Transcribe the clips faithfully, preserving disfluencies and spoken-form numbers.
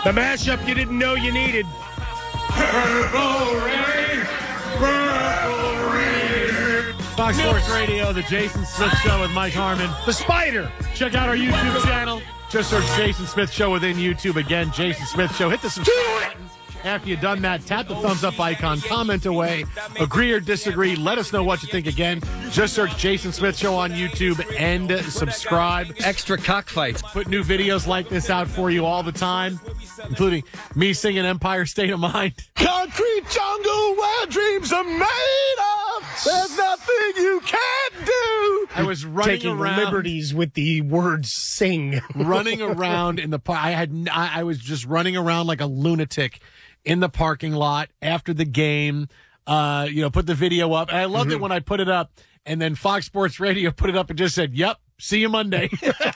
The mashup you didn't know you needed. Purple Rain, Purple Rain. Fox Sports Radio, the Jason Smith Show with Mike Harmon. The Spider. Check out our YouTube channel. Just search Jason Smith Show within YouTube. Again, Jason Smith Show. Hit the subscribe button. After you've done that, tap the thumbs up icon, comment away, agree or disagree. Let us know what you think. Again, just search Jason Smith Show on YouTube and subscribe. Extra cockfights. Put new videos like this out for you all the time, including me singing Empire State of Mind. Concrete jungle where dreams are made of. There's nothing you can't do. I was running Taking around, liberties with the words sing. running around in the park. I had, I, I was just running around like a lunatic in the parking lot after the game. Uh, you know, put the video up, and I loved mm-hmm. it when I put it up, and then Fox Sports Radio put it up and just said, "Yep, see you Monday."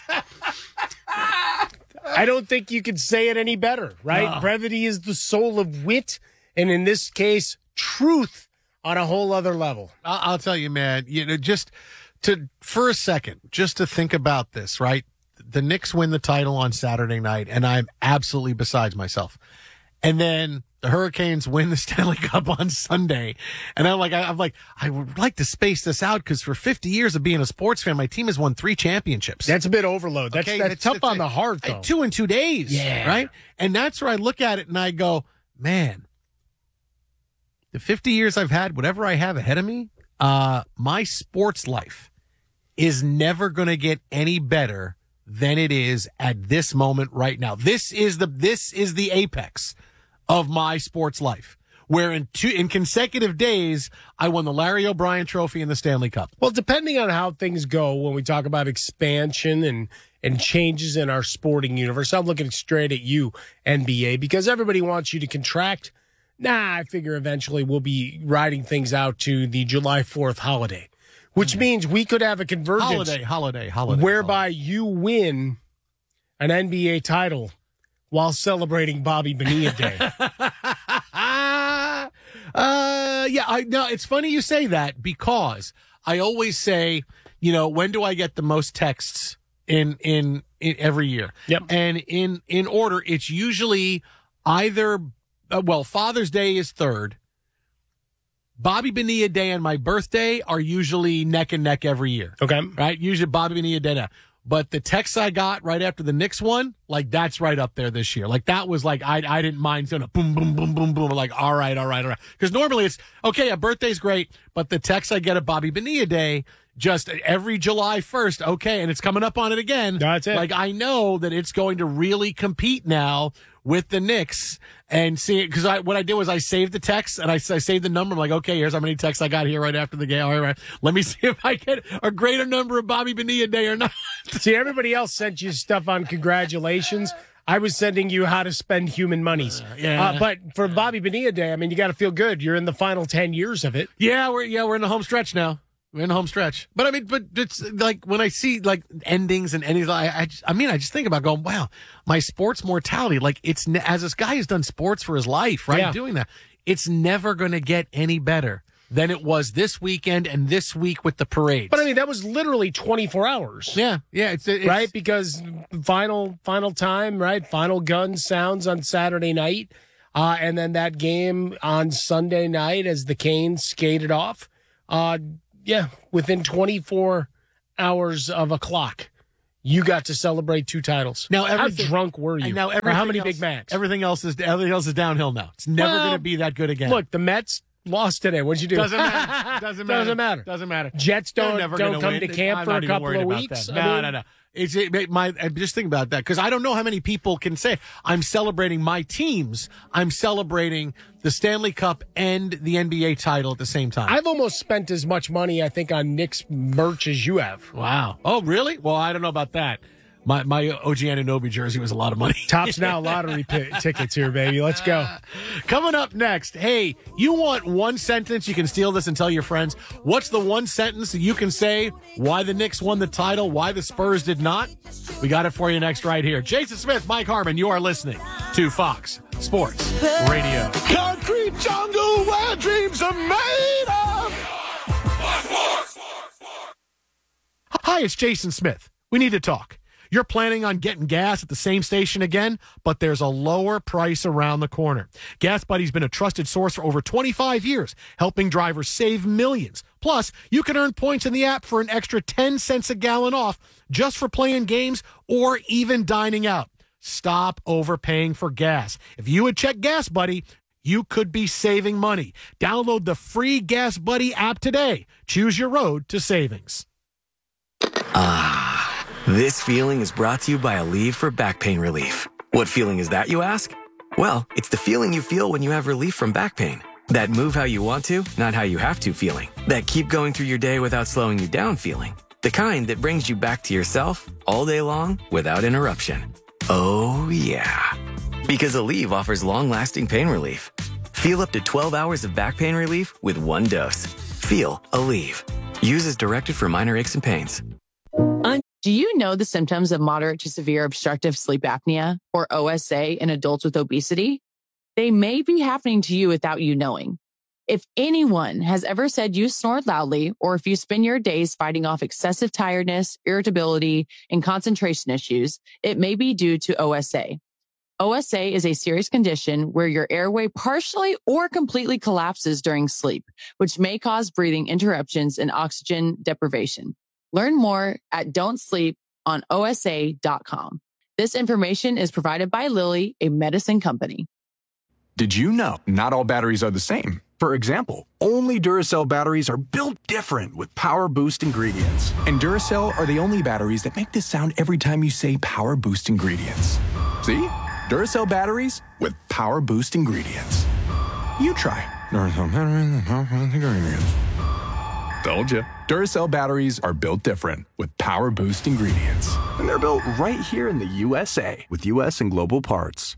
I don't think you could say it any better, right? No. Brevity is the soul of wit, and in this case, truth on a whole other level. I'll tell you, man, you know, just to, for a second, just to think about this, right? The Knicks win the title on Saturday night, and I'm absolutely besides myself. And then the Hurricanes win the Stanley Cup on Sunday. And I'm like, I'm like, I would like to space this out because for fifty years of being a sports fan, my team has won three championships. That's a bit overload. That's, okay, that's, that's tough that's, on the heart, though. Two in two days. Yeah. Right? And that's where I look at it and I go, man, the fifty years I've had, whatever I have ahead of me, uh, my sports life is never going to get any better than it is at this moment right now. This is the, this is the apex of my sports life, where in two in consecutive days I won the Larry O'Brien Trophy and the Stanley Cup. Well, depending on how things go when we talk about expansion and and changes in our sporting universe, I'm looking straight at you, N B A, because everybody wants you to contract. Nah, I figure eventually we'll be riding things out to the July fourth holiday, which means we could have a convergence Holiday, holiday, holiday. whereby holiday. you win an N B A title while celebrating Bobby Bonilla Day. uh, yeah, I no, it's funny you say that because I always say, you know, when do I get the most texts in in, in every year? Yep. And in in order, it's usually either uh, well, Father's Day is third. Bobby Bonilla Day and my birthday are usually neck and neck every year. Okay. Right? Usually Bobby Bonilla Day now. But the text I got right after the Knicks one, like that's right up there this year. Like that was like, I I didn't mind doing a boom, boom, boom, boom, boom. Like, all right, all right, all right. Because normally it's, okay, a birthday's great, but the text I get at Bobby Bonilla Day, just every July first, okay, and it's coming up on it again. That's it. Like I know that it's going to really compete now with the Knicks and see it. Because I, what I did was I saved the text and I, I saved the number. I'm like, okay, here's how many texts I got here right after the game. All right, let me see if I get a greater number of Bobby Bonilla Day or not. See, everybody else sent you stuff on congratulations. I was sending you how to spend human monies. Uh, yeah. Uh, but for Bobby Bonilla Day, I mean, you got to feel good. You're in the final ten years of it. Yeah, we're yeah we're in the home stretch now. We're in the home stretch. But I mean, but it's like when I see like endings and endings, I I, just, I mean, I just think about going, wow, my sports mortality. Like it's as this guy has done sports for his life, right? Yeah. Doing that, it's never going to get any better than it was this weekend and this week with the parades. But I mean, that was literally twenty-four hours. Yeah, yeah, it's, it's right, because final final time, right? Final gun sounds on Saturday night, uh, and then that game on Sunday night as the Canes skated off. Uh, yeah, within twenty-four hours of a clock, you got to celebrate two titles. Now, how everything- drunk were you? And now Or how many else- Big Macs? Everything else is everything else is downhill now. It's never Well, going to be that good again. Look, the Mets lost today. What'd you do? doesn't matter. Doesn't matter. Doesn't matter. Doesn't matter. Jets They're don't never don't gonna come win. to camp I'm for not a even couple worried of about weeks. that. I No, mean- no, no. It's it, my. I'm just thinking about that because I don't know how many people can say I'm celebrating my teams. I'm celebrating the Stanley Cup and the N B A title at the same time. I've almost spent as much money, I think, on Knicks merch as you have. Wow. Oh, really? Well, I don't know about that. My my O G Anunoby jersey was a lot of money. Tops Now lottery p- tickets here, baby. Let's go. Coming up next, hey, you want one sentence? You can steal this and tell your friends. What's the one sentence that you can say why the Knicks won the title, why the Spurs did not? We got it for you next right here. Jason Smith, Mike Harmon, you are listening to Fox Sports Radio. Concrete jungle where dreams are made of. Hi, it's Jason Smith. We need to talk. You're planning on getting gas at the same station again, but there's a lower price around the corner. Gas Buddy's been a trusted source for over twenty-five years, helping drivers save millions. Plus, you can earn points in the app for an extra ten cents a gallon off just for playing games or even dining out. Stop overpaying for gas. If you would check Gas Buddy, you could be saving money. Download the free Gas Buddy app today. Choose your road to savings. Ah, this feeling is brought to you by Aleve for back pain relief. What feeling is that, you ask? Well, it's the feeling you feel when you have relief from back pain. That move how you want to, not how you have to feeling. That keep going through your day without slowing you down feeling. The kind that brings you back to yourself all day long without interruption. Oh, yeah. Because Aleve offers long-lasting pain relief. Feel up to twelve hours of back pain relief with one dose. Feel Aleve. Use as directed for minor aches and pains. Do you know the symptoms of moderate to severe obstructive sleep apnea, or O S A, in adults with obesity? They may be happening to you without you knowing. If anyone has ever said you snored loudly, or if you spend your days fighting off excessive tiredness, irritability, and concentration issues, it may be due to O S A. O S A is a serious condition where your airway partially or completely collapses during sleep, which may cause breathing interruptions and oxygen deprivation. Learn more at don't sleep on O S A dot com. This information is provided by Lilly, a medicine company. Did you know not all batteries are the same? For example, only Duracell batteries are built different with Power Boost ingredients. And Duracell are the only batteries that make this sound every time you say Power Boost ingredients. See? Duracell batteries with Power Boost ingredients. You try. Duracell batteries with Power Boost ingredients. Told you. Duracell batteries are built different with Power Boost ingredients. And they're built right here in the U S A with U S and global parts.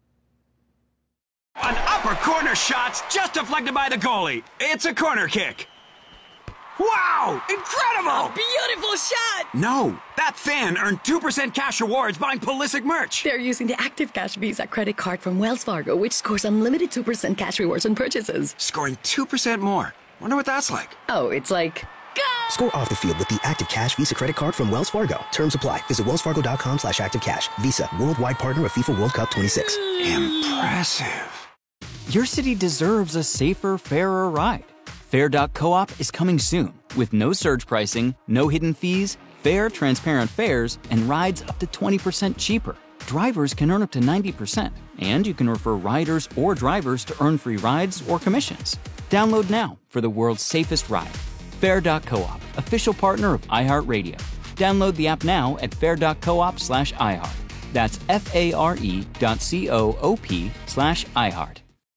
An upper corner shot's just deflected by the goalie. It's a corner kick. Wow! Incredible! Beautiful shot! No, that fan earned two percent cash rewards buying Pulisic merch. They're using the Active Cash Visa credit card from Wells Fargo, which scores unlimited two percent cash rewards on purchases. Scoring two percent more. Wonder what that's like. Oh, it's like... Go! Score off the field with the Active Cash Visa credit card from Wells Fargo. Terms apply. Visit wellsfargo.com slash activecash. Visa, worldwide partner of FIFA World Cup twenty-six. Impressive. Your city deserves a safer, fairer ride. Fair dot coop is coming soon with no surge pricing, no hidden fees, fair, transparent fares, and rides up to twenty percent cheaper. Drivers can earn up to ninety percent, and you can refer riders or drivers to earn free rides or commissions. Download now for the world's safest ride. Fair dot coop, official partner of iHeartRadio. Download the app now at fair dot coop slash iHeart. That's F-A-R-E dot C-O-O-P slash iHeart.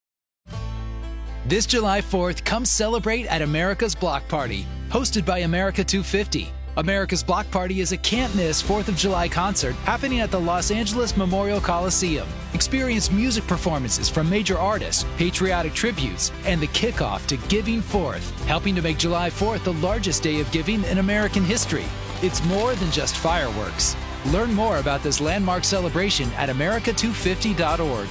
This July fourth, come celebrate at America's Block Party, hosted by America two fifty. America's Block Party is a can't-miss fourth of July concert happening at the Los Angeles Memorial Coliseum. Experience music performances from major artists, patriotic tributes, and the kickoff to Giving Fourth, helping to make July fourth the largest day of giving in American history. It's more than just fireworks. Learn more about this landmark celebration at America two fifty dot org.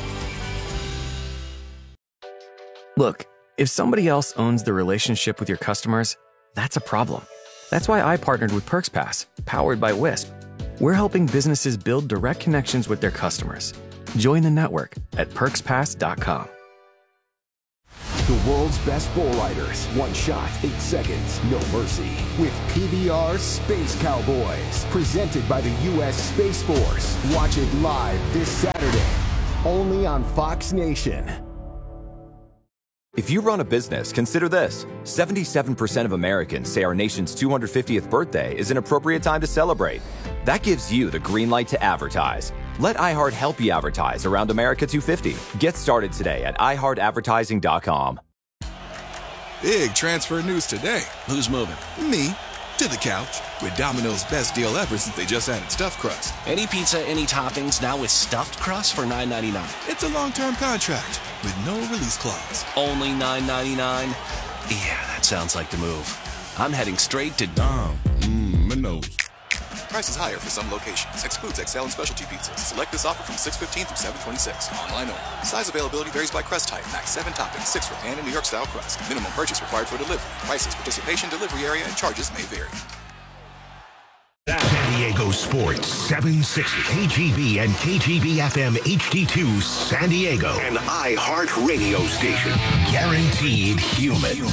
Look, if somebody else owns the relationship with your customers, that's a problem. That's why I partnered with PerksPass, powered by Wisp. We're helping businesses build direct connections with their customers. Join the network at perks pass dot com. The world's best bull riders. One shot, eight seconds, no mercy. With P B R Space Cowboys. Presented by the U S Space Force. Watch it live this Saturday. Only on Fox Nation. If you run a business, consider this. seventy-seven percent of Americans say our nation's two hundred fiftieth birthday is an appropriate time to celebrate. That gives you the green light to advertise. Let iHeart help you advertise around America two fifty. Get started today at i heart advertising dot com. Big transfer news today. Who's moving? Me. To the couch. With Domino's best deal ever since they just added stuffed crust. Any pizza, any toppings, now with stuffed crust for nine ninety-nine. It's a long-term contract with no release clause. Only nine ninety-nine? Yeah, that sounds like the move. I'm heading straight to Dom. Mmm, my nose. Prices higher for some locations. Excludes X L and specialty pizzas. Select this offer from six fifteen through seven twenty-six. Online only. Size availability varies by crust type. Max seven toppings, six for pan and New York style crust. Minimum purchase required for delivery. Prices, participation, delivery area, and charges may vary. San Diego Sports seven sixty K G B and K G B F M H D two San Diego. An iHeart radio station. Guaranteed human.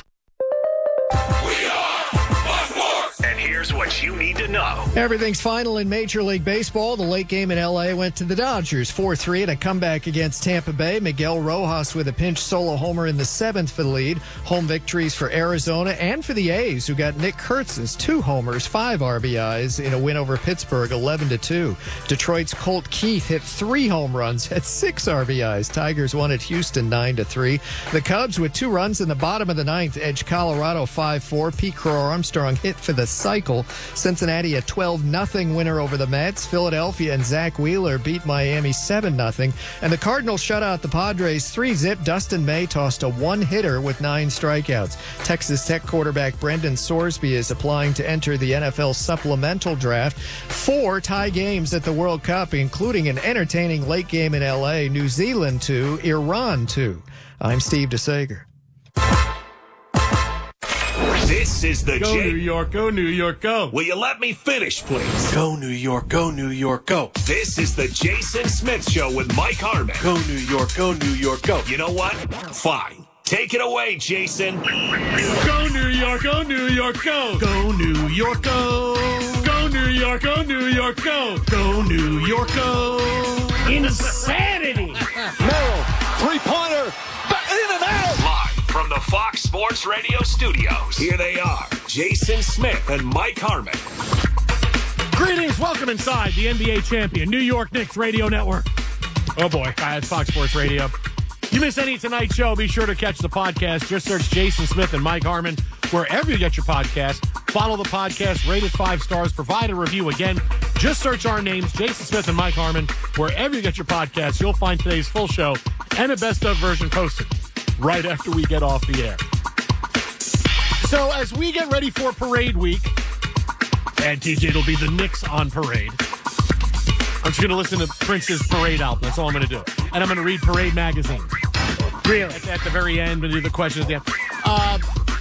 And here's what you need to know. Everything's final in Major League Baseball. The late game in L A went to the Dodgers four three in a comeback against Tampa Bay. Miguel Rojas with a pinch solo homer in the seventh for the lead. Home victories for Arizona and for the A's, who got Nick Kurtz's two homers, five R B Is in a win over Pittsburgh, eleven to two. Detroit's Colt Keith hit three home runs, had six R B Is. Tigers won at Houston nine to three. The Cubs with two runs in the bottom of the ninth edged Colorado five four. Pete Crow Armstrong hit for the cycle. Cincinnati a twelve nothing winner over the Mets. Philadelphia and Zach Wheeler beat Miami seven nothing. And the Cardinals shut out the Padres three zip. Dustin May tossed a one-hitter with nine strikeouts. Texas Tech quarterback Brendan Sorsby is applying to enter the N F L supplemental draft. Four tie games at the World Cup, including an entertaining late game in L A. New Zealand two, Iran two. I'm Steve DeSager. This is the Go J- New York, go New York, go. Will you let me finish, please? Go New York, go New York, go. This is the Jason Smith Show with Mike Harmon. Go New York, go New York, go. You know what? Fine. Take it away, Jason. Go New York, go New York, go. Go New York, go. Go New York, go New York, go. Go New York, go. Insanity. Merrill, three-pointer, back in and out. Live from the Fox Sports Radio studios, here they are, Jason Smith and Mike Harmon. Greetings, welcome inside the N B A champion, New York Knicks Radio Network. Oh boy, uh, it's Fox Sports Radio. You miss any tonight's show, be sure to catch the podcast. Just search Jason Smith and Mike Harmon wherever you get your podcast. Follow the podcast, rate it five stars, provide a review. Again, just search our names, Jason Smith and Mike Harmon, wherever you get your podcast. You'll find today's full show and a best of version posted right after we get off the air. So as we get ready for parade week, and T J, it'll be the Knicks on parade. I'm just going to listen to Prince's Parade album. That's all I'm going to do. And I'm going to read Parade magazine. Really? At, at the very end, and do the questions at the end. Uh,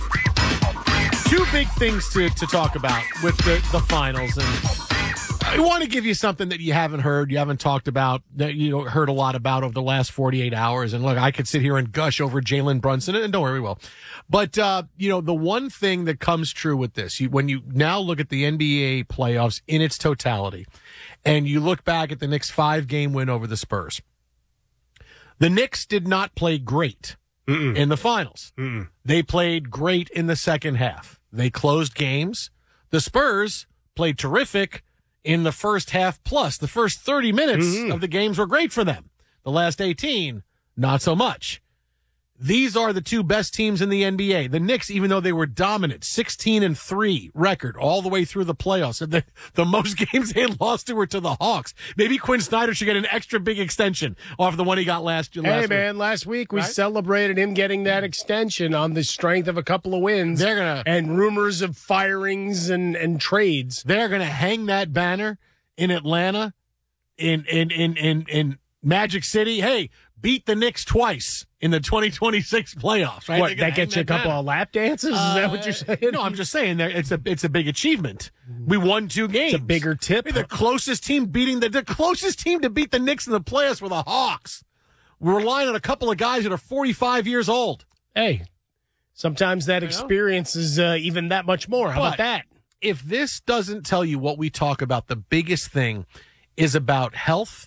two big things to, to talk about with the, the finals. And I want to give you something that you haven't heard, you haven't talked about, that you heard a lot about over the last forty-eight hours. And look, I could sit here and gush over Jalen Brunson, and don't worry, we will. But, uh, you know, the one thing that comes true with this, you, when you now look at the N B A playoffs in its totality, and you look back at the Knicks' five-game win over the Spurs, the Knicks did not play great Mm-mm. in the finals. Mm-mm. They played great in the second half. They closed games. The Spurs played terrific in the first half plus. The first thirty minutes mm-hmm. of the games were great for them. The last eighteen, not so much. These are the two best teams in the N B A. The Knicks, even though they were dominant, sixteen and three record all the way through the playoffs. And the, the most games they lost to were to the Hawks. Maybe Quinn Snyder should get an extra big extension off the one he got last year. Hey, man, week. last week we right? celebrated him getting that extension on the strength of a couple of wins. They're gonna and rumors of firings and, and trades. They're going to hang that banner in Atlanta, in, in, in, in, in Magic City. Hey, beat the Knicks twice in the twenty twenty-six playoffs, right? What, that gets you a couple of lap dances? Is uh, that what you're saying? No, I'm just saying that it's a it's a big achievement. We won two games. It's a bigger tip. We're the closest team beating the the closest team to beat the Knicks in the playoffs were the Hawks. We're relying on a couple of guys that are forty-five years old. Hey, sometimes that you experience know? is uh, even that much more. How but about that? If this doesn't tell you what we talk about, the biggest thing is about health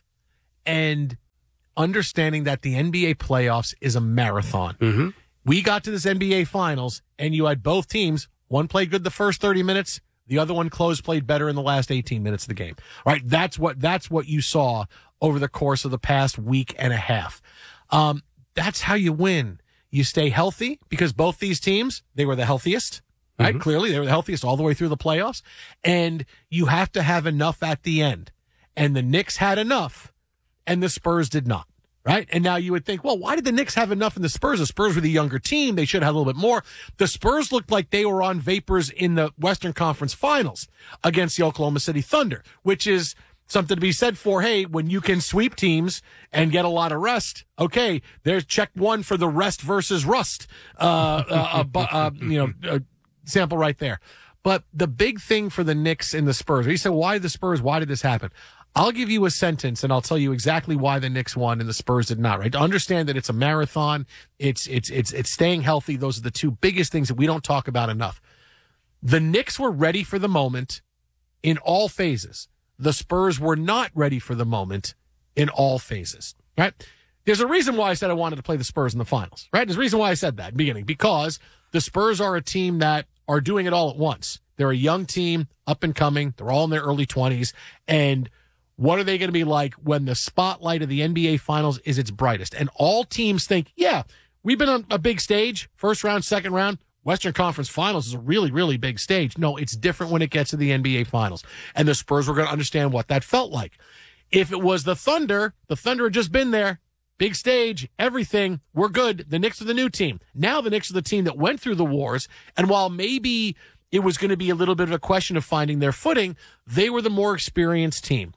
and understanding that the N B A playoffs is a marathon. Mm-hmm. We got to this N B A finals, and you had both teams. One played good the first thirty minutes. The other one closed, played better in the last eighteen minutes of the game. All right, that's what that's what you saw over the course of the past week and a half. Um, that's how you win. You stay healthy because both these teams, they were the healthiest. Right? Mm-hmm. Clearly, they were the healthiest all the way through the playoffs. And you have to have enough at the end. And the Knicks had enough. And the Spurs did not, right? And now you would think, well, why did the Knicks have enough in the Spurs? The Spurs were the younger team. They should have a little bit more. The Spurs looked like they were on vapors in the Western Conference Finals against the Oklahoma City Thunder, which is something to be said for, hey, when you can sweep teams and get a lot of rest, okay, there's check one for the rest versus rust, uh, uh, uh, uh you know, uh, sample right there. But the big thing for the Knicks and the Spurs, you said, why the Spurs? Why did this happen? I'll give you a sentence and I'll tell you exactly why the Knicks won and the Spurs did not, right? To understand that it's a marathon, it's, it's, it's, it's staying healthy. Those are the two biggest things that we don't talk about enough. The Knicks were ready for the moment in all phases. The Spurs were not ready for the moment in all phases, right? There's a reason why I said I wanted to play the Spurs in the finals, right? There's a reason why I said that in the beginning, because the Spurs are a team that are doing it all at once. They're a young team, up and coming. They're all in their early twenties. And what are they going to be like when the spotlight of the N B A Finals is its brightest? And all teams think, yeah, we've been on a big stage, first round, second round. Western Conference Finals is a really, really big stage. No, it's different when it gets to the N B A Finals. And the Spurs were going to understand what that felt like. If it was the Thunder, the Thunder had just been there. Big stage, everything, we're good. The Knicks are the new team. Now the Knicks are the team that went through the wars, and while maybe it was going to be a little bit of a question of finding their footing, they were the more experienced team.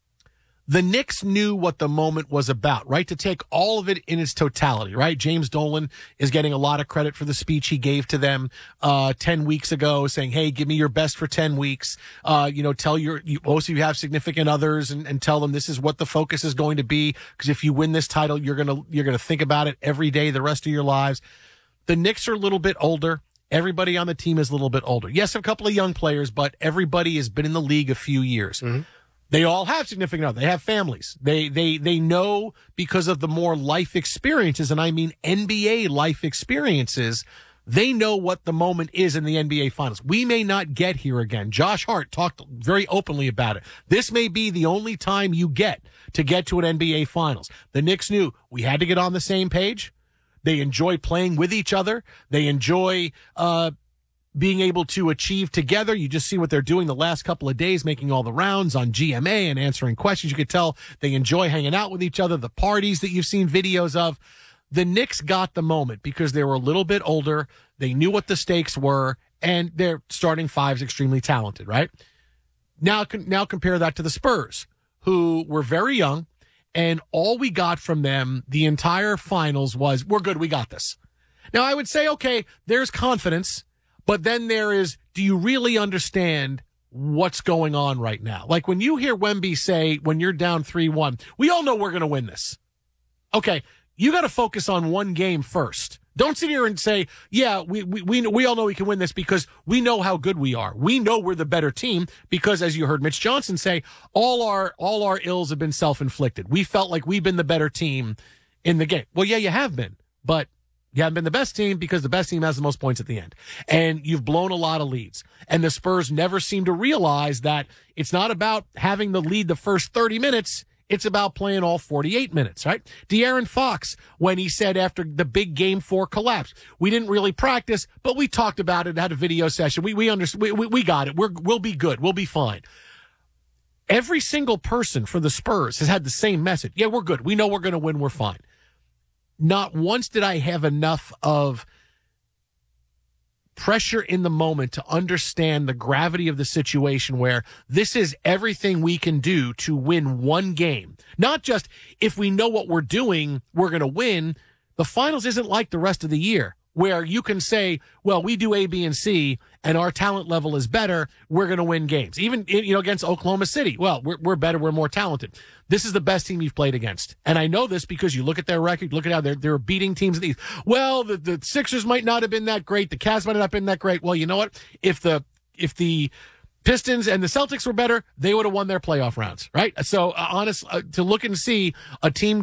The Knicks knew what the moment was about, right? To take all of it in its totality, right? James Dolan is getting a lot of credit for the speech he gave to them uh ten weeks ago, saying, hey, give me your best for ten weeks. Uh, you know, tell your, you, most of you have significant others and, and tell them this is what the focus is going to be. Because if you win this title, you're going to, you're going to think about it every day, the rest of your lives. The Knicks are a little bit older. Everybody on the team is a little bit older. Yes, a couple of young players, but everybody has been in the league a few years. Mm-hmm. They all have significant others. They have families. They, they, they know because of the more life experiences, and I mean N B A life experiences, they know what the moment is in the N B A Finals. We may not get here again. Josh Hart talked very openly about it. This may be the only time you get to get to an N B A Finals. The Knicks knew we had to get on the same page. They enjoy playing with each other. They enjoy, uh, being able to achieve together. You just see what they're doing the last couple of days, making all the rounds on G M A and answering questions. You could tell they enjoy hanging out with each other, the parties that you've seen videos of. The Knicks got the moment because they were a little bit older. They knew what the stakes were, and their starting five's extremely talented, right? Now, now compare that to the Spurs, who were very young, and all we got from them the entire finals was, we're good, we got this. Now, I would say, okay, there's confidence. But then there is, do you really understand what's going on right now? Like when you hear Wemby say, when you're down three one, we all know we're going to win this. Okay, you got to focus on one game first. Don't sit here and say, yeah, we, we, we, we all know we can win this because we know how good we are. We know we're the better team because, as you heard Mitch Johnson say, all our, all our ills have been self-inflicted. We felt like we've been the better team in the game. Well, yeah, you have been, but you haven't been the best team because the best team has the most points at the end. And you've blown a lot of leads. And the Spurs never seem to realize that it's not about having the lead the first thirty minutes. It's about playing all forty-eight minutes, right? De'Aaron Fox, when he said after the big game four collapse, we didn't really practice, but we talked about it, had a video session. We, we understand, we, we, we got it. We're, we'll be good. We'll be fine. Every single person for the Spurs has had the same message. Yeah, we're good. We know we're going to win. We're fine. Not once did I have enough of pressure in the moment to understand the gravity of the situation where this is everything we can do to win one game. Not just if we know what we're doing, we're going to win. The finals isn't like the rest of the year where you can say, well, we do A, B, and C, and our talent level is better. We're going to win games. Even, you know, against Oklahoma City. Well, we're, we're better. We're more talented. This is the best team you've played against. And I know this because you look at their record, look at how they're, they're beating teams in these. Well, the, the Sixers might not have been that great. The Cavs might not have been that great. Well, you know what? If the, if the Pistons and the Celtics were better, they would have won their playoff rounds, right? So, uh, honest, uh, to look and see a team